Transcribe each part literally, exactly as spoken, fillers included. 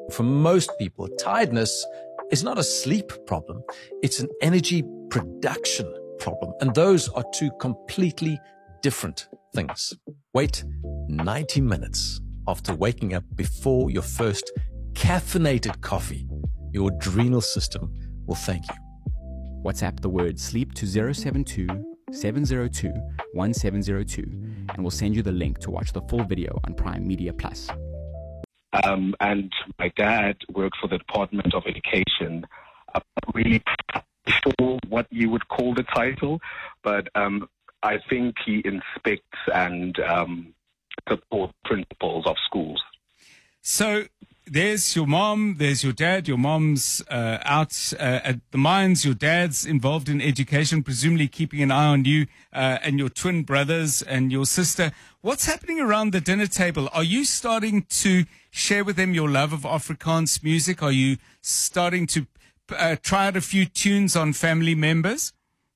For most people, tiredness is not a sleep problem. It's an energy production problem. And those are two completely different things. Wait ninety minutes after waking up before your first caffeinated coffee. Your adrenal system will thank you. WhatsApp the word sleep to zero seven two, seven zero two, one seven zero two and we'll send you the link to watch the full video on Prime Media Plus. Um, and my dad worked for the Department of Education. I'm not really sure what you would call the title, but um, I think he inspects and um, supports principals of schools. So there's your mom, there's your dad. Your mom's uh, out uh, at the mines. Your dad's involved in education, presumably keeping an eye on you uh, and your twin brothers and your sister. What's happening around the dinner table? Are you starting to share with them your love of Afrikaans music? Are you starting to uh, try out a few tunes on family members?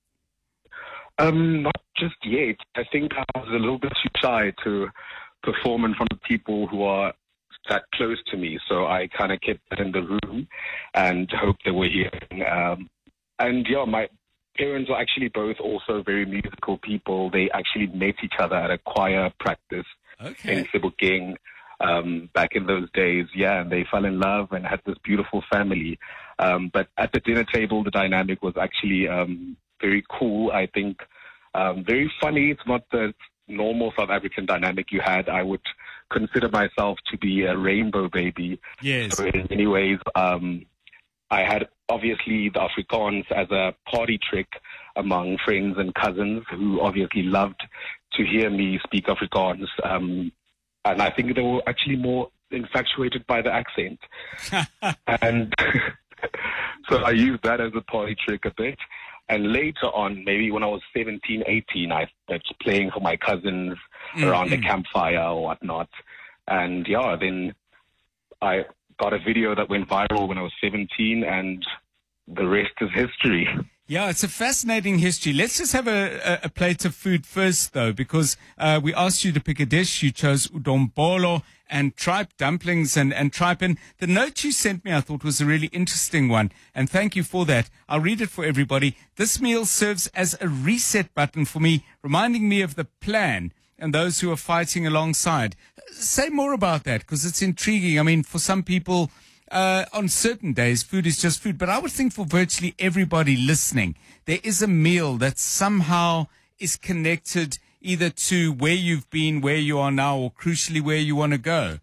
Um, not just yet. I think I was a little bit too shy to perform in front of people who are that close to me, so I kind of kept that in the room and hoped they were hearing. Um, and yeah, my parents are actually both also very musical people. They actually met each other at a choir practice Okay. in Sebokeng um, back in those days. Yeah, and they fell in love and had this beautiful family. Um, but at the dinner table, the dynamic was actually um, very cool. I think um, very funny. It's not the normal South African dynamic you had. I would consider myself to be a rainbow baby. Yes. So in many ways, um, I had obviously the Afrikaans as a party trick among friends and cousins who obviously loved to hear me speak Afrikaans. Um, and I think they were actually more infatuated by the accent. And so I used that as a party trick a bit. And later on, maybe when I was seventeen, eighteen, I started playing for my cousins mm-hmm. around the campfire or whatnot. And yeah, then I got a video that went viral when I was seventeen, and the rest is history. Yeah, it's a fascinating history. Let's just have a, a, a plate of food first, though, because uh, we asked you to pick a dish. You chose udombolo and tripe dumplings and, and tripe. And the note you sent me, I thought, was a really interesting one. And thank you for that. I'll read it for everybody. This meal serves as a reset button for me, reminding me of the plan and those who are fighting alongside. Say more about that, because it's intriguing. I mean, for some people, Uh, on certain days, food is just food. But I would think for virtually everybody listening, there is a meal that somehow is connected either to where you've been, where you are now, or crucially where you want to go.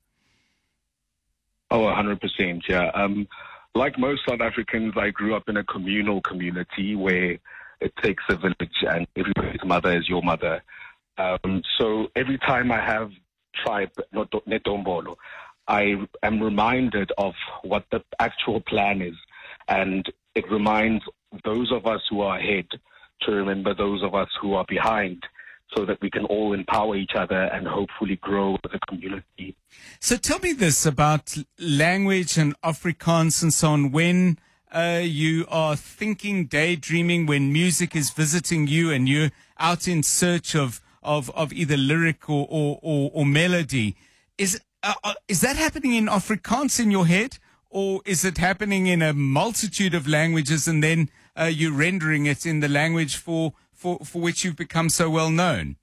Oh, one hundred percent, yeah. Um, like most South Africans, I grew up in a communal community where it takes a village and everybody's mother is your mother. Um, so every time I have tripe, not netombolo, I am reminded of what the actual plan is, and it reminds those of us who are ahead to remember those of us who are behind, so that we can all empower each other and hopefully grow as a community. So tell me this about language and Afrikaans and so on. When uh, you are thinking, daydreaming, when music is visiting you and you're out in search of, of, of either lyric or, or, or, or melody, is Uh, is that happening in Afrikaans in your head, or is it happening in a multitude of languages and then uh, you're rendering it in the language for, for, for which you've become so well known?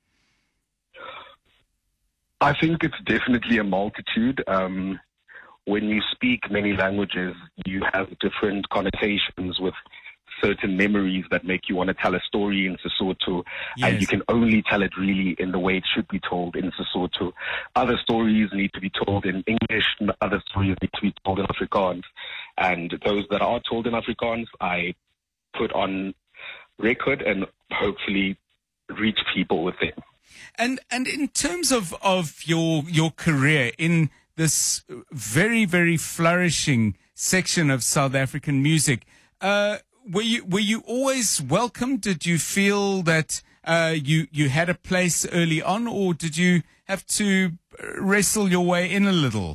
I think it's definitely a multitude. Um, when you speak many languages, you have different connotations with certain memories that make you want to tell a story in Sesotho, yes. and you can only tell it really in the way it should be told in Sesotho. Other stories need to be told in English, and other stories need to be told in Afrikaans. And those that are told in Afrikaans, I put on record and hopefully reach people with it. And and in terms of, of your your career in this very, very flourishing section of South African music, uh, Were you were you always welcome? Did you feel that uh, you you had a place early on, or did you have to wrestle your way in a little?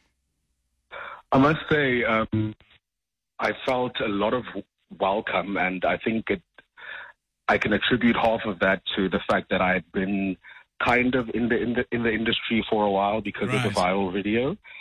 I must say, um, I felt a lot of welcome, and I think it, I can attribute half of that to the fact that I had been kind of in the in the in the industry for a while because right. of the viral video.